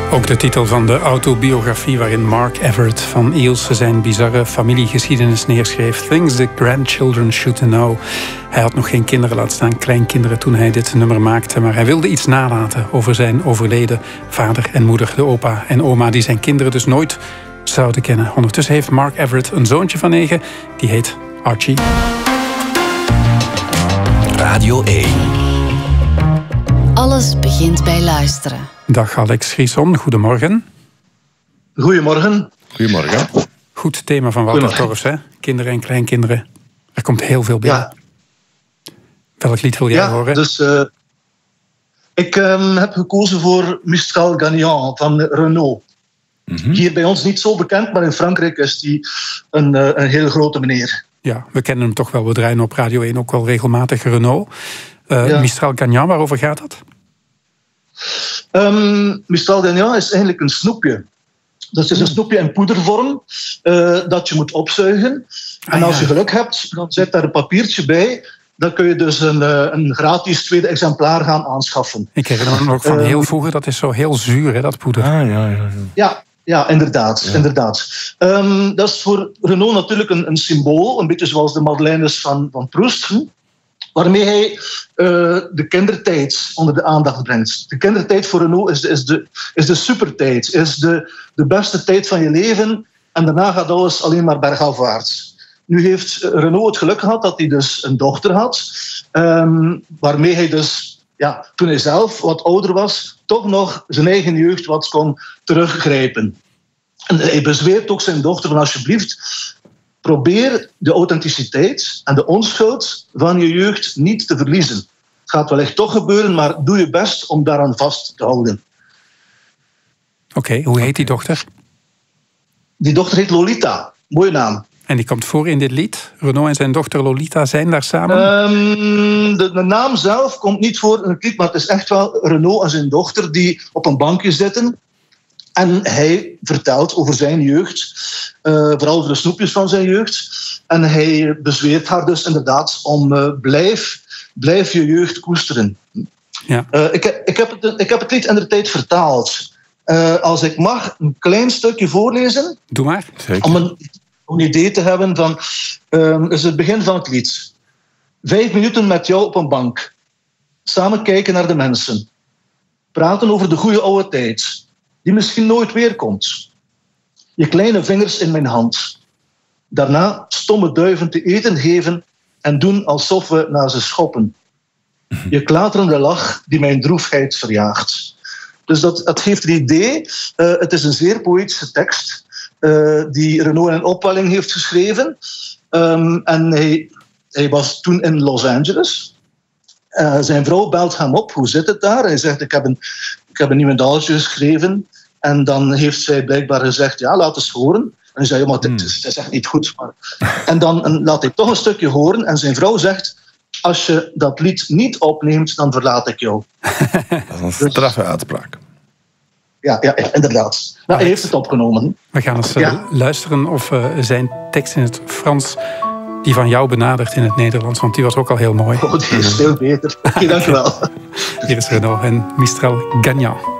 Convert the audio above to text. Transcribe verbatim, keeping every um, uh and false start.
Ook de titel van de autobiografie waarin Mark Everett van Eels zijn bizarre familiegeschiedenis neerschreef. Things the Grandchildren Should Know. Hij had nog geen kinderen, laat staan kleinkinderen, toen hij dit nummer maakte. Maar hij wilde iets nalaten over zijn overleden vader en moeder, de opa en oma, die zijn kinderen dus nooit zouden kennen. Ondertussen heeft Mark Everett een zoontje van negen, die heet Archie. Radio één. Alles begint bij luisteren. Dag Alex Grison, goedemorgen. Goedemorgen. Goedemorgen. Goed thema van Walter Torfs, hè? Kinderen en kleinkinderen. Er komt heel veel binnen. Ja. Welk lied wil jij ja, horen? Dus, uh, ik um, heb gekozen voor Mistral Gagnant van Renault. Mm-hmm. Hier bij ons niet zo bekend, maar in Frankrijk is die een, uh, een heel grote meneer. Ja, we kennen hem toch wel. We draaien op Radio één ook wel regelmatig Renault. Uh, ja. Mistral Gagnant, waarover gaat dat? Um, Mistral Gagnant is eigenlijk een snoepje. Dat is een snoepje in poedervorm uh, dat je moet opzuigen. Ah, en als ja. je geluk hebt, dan zit daar een papiertje bij. Dan kun je dus een, uh, een gratis tweede exemplaar gaan aanschaffen. Ik herinner me ook van uh, heel vroeger. Dat is zo heel zuur, hè, dat poeder. Ah, ja, ja, ja. ja, ja, inderdaad. Ja. inderdaad. Um, dat is voor Renault natuurlijk een, een symbool. Een beetje zoals de Madeleines van, van Proust. Hm? Waarmee hij uh, de kindertijd onder de aandacht brengt. De kindertijd voor Renault is de, is de, is de supertijd. Is de, de beste tijd van je leven. En daarna gaat alles alleen maar bergafwaarts. Nu heeft Renault het geluk gehad dat hij dus een dochter had. Um, waarmee hij dus, ja, toen hij zelf wat ouder was, toch nog zijn eigen jeugd wat kon teruggrijpen. En hij bezweert ook zijn dochter van alsjeblieft, probeer de authenticiteit en de onschuld van je jeugd niet te verliezen. Het gaat wellicht toch gebeuren, maar doe je best om daaraan vast te houden. Oké, okay, hoe heet die dochter? Die dochter heet Lolita. Mooie naam. En die komt voor in dit lied? Renault en zijn dochter Lolita zijn daar samen? Um, de, de naam zelf komt niet voor in het lied, maar het is echt wel Renault en zijn dochter die op een bankje zitten. En hij vertelt over zijn jeugd, uh, vooral over de snoepjes van zijn jeugd. En hij bezweert haar dus inderdaad om uh, blijf, blijf je jeugd koesteren. Ja. Uh, ik, ik, heb het, ik heb het lied in de tijd vertaald. Uh, als ik mag een klein stukje voorlezen. Doe maar. Zeker. Om een, om een idee te hebben van, uh, is het begin van het lied. Vijf minuten met jou op een bank. Samen kijken naar de mensen. Praten over de goede oude tijd. Die misschien nooit weer komt. Je kleine vingers in mijn hand. Daarna stomme duiven te eten geven en doen alsof we naar ze schoppen. Je klaterende lach die mijn droefheid verjaagt. Dus dat, dat geeft het idee. Uh, het is een zeer poëtische tekst uh, die Renault in opwelling heeft geschreven. Um, en hij, hij was toen in Los Angeles. Uh, zijn vrouw belt hem op. Hoe zit het daar? Hij zegt, ik heb een, ik heb een niemendalletje geschreven. En dan heeft zij blijkbaar gezegd, ja, laat eens horen. En hij zei, ja, maar dit is, dit is echt niet goed. Maar... En dan en laat hij toch een stukje horen. En zijn vrouw zegt, als je dat lied niet opneemt, dan verlaat ik jou. Dat is een straffe uitspraak. Ja, ja, inderdaad. Nou, hij heeft het opgenomen. We gaan eens uh, ja. luisteren of uh, zijn tekst in het Frans die van jou benadert in het Nederlands, want die was ook al heel mooi. Oh, die is veel beter. Oké, okay, dank je wel. Hier is Renault en Mistral Gagnant.